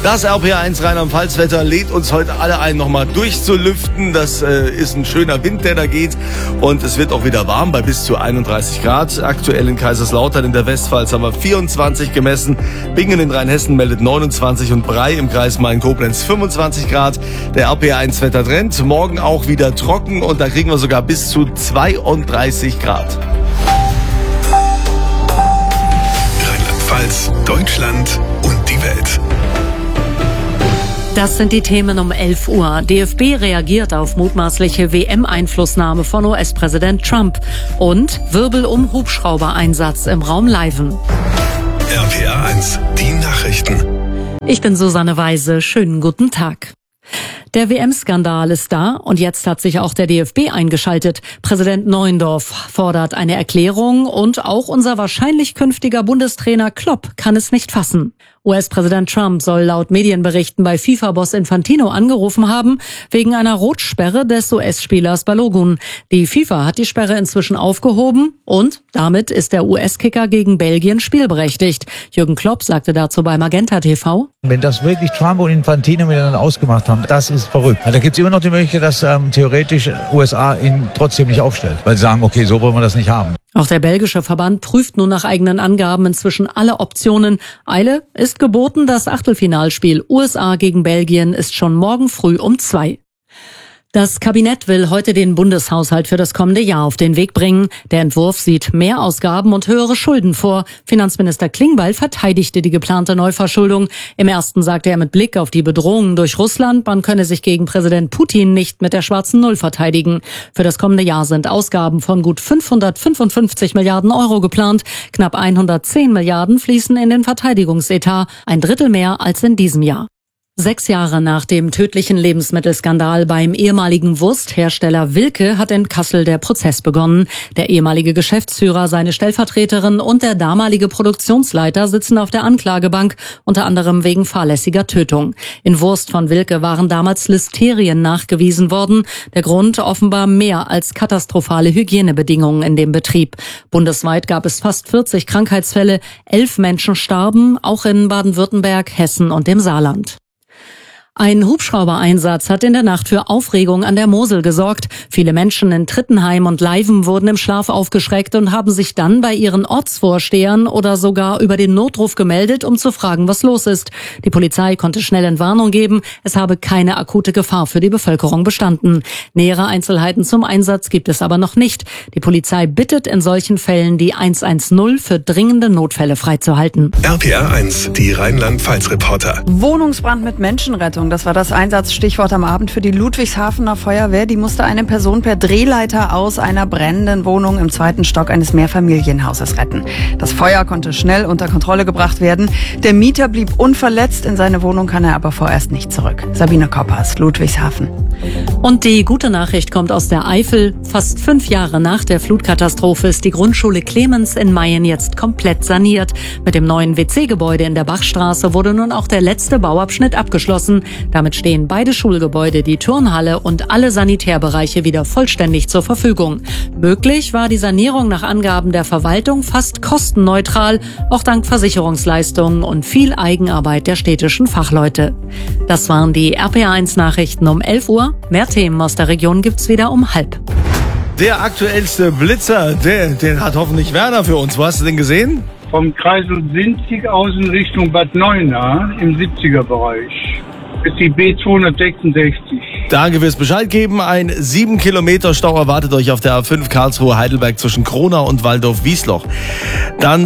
Das RPR1 Rheinland-Pfalz-Wetter lädt uns heute alle ein, nochmal durchzulüften. Das ist ein schöner Wind, der da geht. Und es wird auch wieder warm bei bis zu 31 Grad. Aktuell in Kaiserslautern in der Westpfalz haben wir 24 gemessen. Bingen in Rheinhessen meldet 29 und Brei im Kreis Main-Koblenz 25 Grad. Der RPR1 Wettertrend. Morgen auch wieder trocken und da kriegen wir sogar bis zu 32 Grad. Rheinland-Pfalz, Deutschland und die Welt. Das sind die Themen um 11 Uhr. DFB reagiert auf mutmaßliche WM-Einflussnahme von US-Präsident Trump. Und Wirbel um Hubschrauber-Einsatz im Raum Leiven. RPR1, die Nachrichten. Ich bin Susanne Weise. Schönen guten Tag. Der WM-Skandal ist da und jetzt hat sich auch der DFB eingeschaltet. Präsident Neuendorf fordert eine Erklärung und auch unser wahrscheinlich künftiger Bundestrainer Klopp kann es nicht fassen. US-Präsident Trump soll laut Medienberichten bei FIFA-Boss Infantino angerufen haben, wegen einer Rotsperre des US-Spielers Balogun. Die FIFA hat die Sperre inzwischen aufgehoben und damit ist der US-Kicker gegen Belgien spielberechtigt. Jürgen Klopp sagte dazu bei Magenta TV: Wenn das wirklich Trump und Infantino miteinander ausgemacht haben, das ist verrückt. Da gibt es immer noch die Möglichkeit, dass theoretisch USA ihn trotzdem nicht aufstellt, weil sie sagen, okay, so wollen wir das nicht haben. Auch der belgische Verband prüft nun nach eigenen Angaben inzwischen alle Optionen. Eile ist geboten, das Achtelfinalspiel USA gegen Belgien ist schon morgen früh um 2. Das Kabinett will heute den Bundeshaushalt für das kommende Jahr auf den Weg bringen. Der Entwurf sieht mehr Ausgaben und höhere Schulden vor. Finanzminister Klingbeil verteidigte die geplante Neuverschuldung. Im ersten sagte er mit Blick auf die Bedrohungen durch Russland, man könne sich gegen Präsident Putin nicht mit der schwarzen Null verteidigen. Für das kommende Jahr sind Ausgaben von gut 555 Milliarden Euro geplant. Knapp 110 Milliarden fließen in den Verteidigungsetat, ein Drittel mehr als in diesem Jahr. 6 Jahre nach dem tödlichen Lebensmittelskandal beim ehemaligen Wursthersteller Wilke hat in Kassel der Prozess begonnen. Der ehemalige Geschäftsführer, seine Stellvertreterin und der damalige Produktionsleiter sitzen auf der Anklagebank, unter anderem wegen fahrlässiger Tötung. In Wurst von Wilke waren damals Listerien nachgewiesen worden. Der Grund offenbar mehr als katastrophale Hygienebedingungen in dem Betrieb. Bundesweit gab es fast 40 Krankheitsfälle, 11 Menschen starben, auch in Baden-Württemberg, Hessen und dem Saarland. Ein Hubschrauber-Einsatz hat in der Nacht für Aufregung an der Mosel gesorgt. Viele Menschen in Trittenheim und Leiven wurden im Schlaf aufgeschreckt und haben sich dann bei ihren Ortsvorstehern oder sogar über den Notruf gemeldet, um zu fragen, was los ist. Die Polizei konnte schnell Entwarnung geben. Es habe keine akute Gefahr für die Bevölkerung bestanden. Nähere Einzelheiten zum Einsatz gibt es aber noch nicht. Die Polizei bittet in solchen Fällen, die 110 für dringende Notfälle freizuhalten. RPR1, die Rheinland-Pfalz-Reporter. Wohnungsbrand mit Menschenrettung. Das war das Einsatzstichwort am Abend für die Ludwigshafener Feuerwehr. Die musste eine Person per Drehleiter aus einer brennenden Wohnung im 2. Stock eines Mehrfamilienhauses retten. Das Feuer konnte schnell unter Kontrolle gebracht werden. Der Mieter blieb unverletzt. In seine Wohnung kann er aber vorerst nicht zurück. Sabine Koppers, Ludwigshafen. Und die gute Nachricht kommt aus der Eifel. Fast 5 Jahre nach der Flutkatastrophe ist die Grundschule Clemens in Mayen jetzt komplett saniert. Mit dem neuen WC-Gebäude in der Bachstraße wurde nun auch der letzte Bauabschnitt abgeschlossen. Damit stehen beide Schulgebäude, die Turnhalle und alle Sanitärbereiche wieder vollständig zur Verfügung. Möglich war die Sanierung nach Angaben der Verwaltung fast kostenneutral, auch dank Versicherungsleistungen und viel Eigenarbeit der städtischen Fachleute. Das waren die RPR1-Nachrichten um 11 Uhr. Mehr Themen aus der Region gibt's wieder um 12:30. Der aktuellste Blitzer, den hat hoffentlich Werner für uns. Wo hast du den gesehen? Vom Kreisel Sinzig aus in Richtung Bad Neuenahr im 70er-Bereich. Ist die B266. Danke fürs Bescheid geben. Ein 7 Kilometer Stau erwartet euch auf der A5 Karlsruhe-Heidelberg zwischen Kronau und Waldorf-Wiesloch. Dann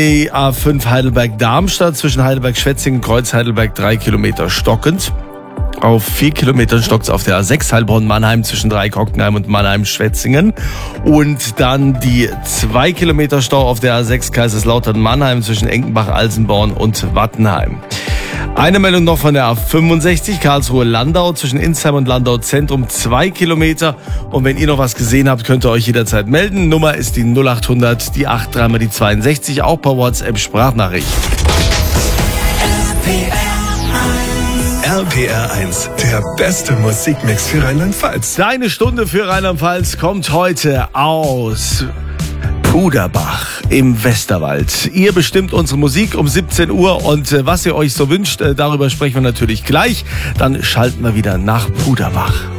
A5 Heidelberg-Darmstadt zwischen Heidelberg-Schwetzingen und Kreuz-Heidelberg 3 Kilometer stockend. Auf 4 Kilometern stockt's auf der A6 Heilbronn-Mannheim zwischen Dreieck-Hockenheim und Mannheim-Schwetzingen. Und dann die 2 Kilometer Stau auf der A6 Kaiserslautern-Mannheim zwischen Enkenbach-Alsenborn und Wattenheim. Eine Meldung noch von der A65 Karlsruhe-Landau zwischen Insheim und Landau Zentrum 2 Kilometer. Und wenn ihr noch was gesehen habt, könnt ihr euch jederzeit melden. Nummer ist die 0800, die 83 mal die 62, auch per WhatsApp Sprachnachricht. RPR1, der beste Musikmix für Rheinland-Pfalz. Deine Stunde für Rheinland-Pfalz kommt heute aus Puderbach. im Westerwald. Ihr bestimmt unsere Musik um 17 Uhr und was ihr euch so wünscht, darüber sprechen wir natürlich gleich. Dann schalten wir wieder nach Puderbach.